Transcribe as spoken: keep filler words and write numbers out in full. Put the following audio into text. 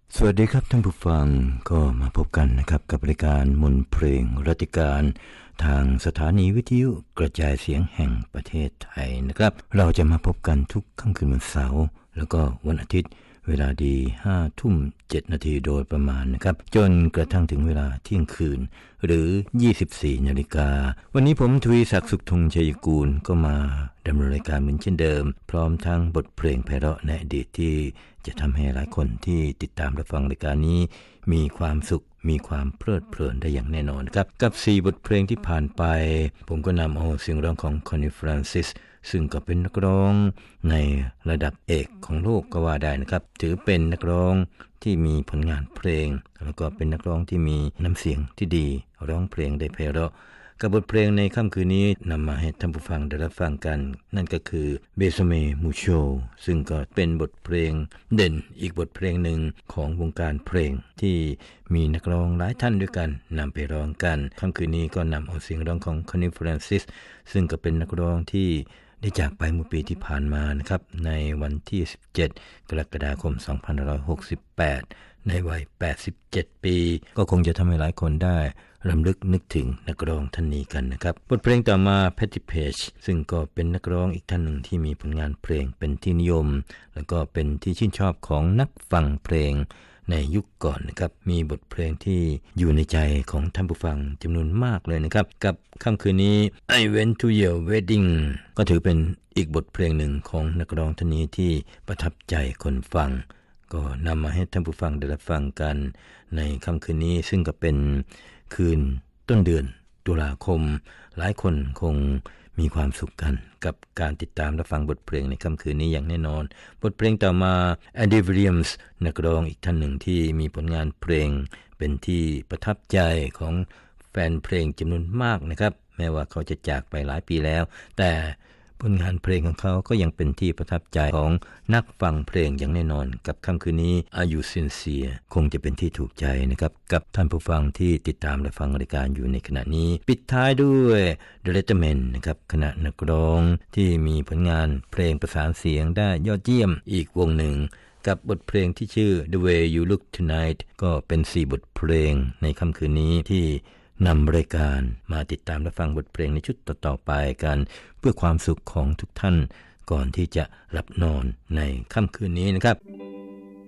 สวัสดีครับท่านผู้ฟังก็มาพบกันนะครับกับรายการมนต์เพลงรัติการทางสถานีวิทยุกระจายเสียงแห่งประเทศไทยนะครับเราจะมาพบกันทุกค่ำคืนวันเสาร์แล้วก็วันอาทิตย์เวลาดีห้าทุ่มเจ็ดนาทีโดยประมาณนะครับจนกระทั่งถึงเวลาเที่ยงคืนหรือยี่สิบสี่นาฬิกาวันนี้ผมทวีศักดิ์สุขธงชัยกูลก็มาดำเนินรายการเหมือนเช่นเดิมพร้อมทั้งบทเพลงไพเราะในอดีตที่จะทำให้หลายคนที่ติดตามรับฟังรายการนี้มีความสุขมีความเพลิดเพลินได้อย่างแน่นอนครับกับสี่บทเพลงที่ผ่านไปผมก็นำเอาเสียงร้องของคอนนี่ฟรานซิสซึ่งก็เป็นนักร้องในระดับเอกของโลกก็ว่าได้นะครับถือเป็นนักร้องที่มีผลงานเพลงแล้วก็เป็นนักร้องที่มีน้ำเสียงที่ดีร้องเพลงได้ไพเราะกับบทเพลงในค่ำคืนนี้นำมาให้ท่านผู้ฟังได้รับฟังกันนั่นก็คือเบโซเมมูโชซึ่งก็เป็นบทเพลงเด่นอีกบทเพลงหนึ่งของวงการเพลงที่มีนักร้องหลายท่านด้วยกันนำไปร้องกันค่ำคืนนี้ก็นำเอาเสียงร้องของคอนนี่ฟรานซิสซึ่งก็เป็นนักร้องที่ได้จากไปเมื่อปีที่ผ่านมานะครับในวันที่สิบเจ็ดกรกฎาคมสองพันห้าร้อยหกสิบแปดในวัยแปดสิบเจ็ดปีก็คงจะทำให้หลายคนได้รำลึกนึกถึงนักร้องท่านนี้กันนะครับบทเพลงต่อมา Patti Page ซึ่งก็เป็นนักร้องอีกท่านหนึ่งที่มีผลงานเพลงเป็นที่นิยมแล้วก็เป็นที่ชื่นชอบของนักฟังเพลงในยุคก่อนนะครับมีบทเพลงที่อยู่ในใจของท่านผู้ฟังจำนวนมากเลยนะครับกับค่ำคืนนี้ I Went to Your Wedding ก็ถือเป็นอีกบทเพลงหนึ่งของนักร้องท่านนี้ที่ประทับใจคนฟังก็นำมาให้ท่านผู้ฟังได้รับฟังกันในค่ำคืนนี้ซึ่งก็เป็นคืนต้นเดือนตุลาคมหลายคนคงมีความสุขกันกับการติดตามรับฟังบทเพลงในค่ำคืนนี้อย่างแน่นอนบทเพลงต่อมาแอนดี้วิลเลียมส์นักร้องอีกท่านหนึ่งที่มีผลงานเพลงเป็นที่ประทับใจของแฟนเพลงจำนวนมากนะครับแม้ว่าเขาจะจากไปหลายปีแล้วแต่ผลงานเพลงของเขาก็ยังเป็นที่ประทับใจของนักฟังเพลงอย่างแน่นอนกับค่ำคืนนี้ Are You Sincere คงจะเป็นที่ถูกใจนะครับกับท่านผู้ฟังที่ติดตามและฟังรายการอยู่ในขณะนี้ปิดท้ายด้วย The Letterman นะครับคณะนักร้องที่มีผลงานเพลงประสานเสียงได้ยอดเยี่ยมอีกวงหนึ่งกับบทเพลงที่ชื่อ The Way You Look Tonight ก็เป็นสี่บทเพลงในค่ำคืนนี้ที่นำรายการมาติดตามและฟังบทเพลงในชุดต่อๆไปกันเพื่อความสุขของทุกท่านก่อนที่จะหลับนอนในค่ำคืนนี้นะครับ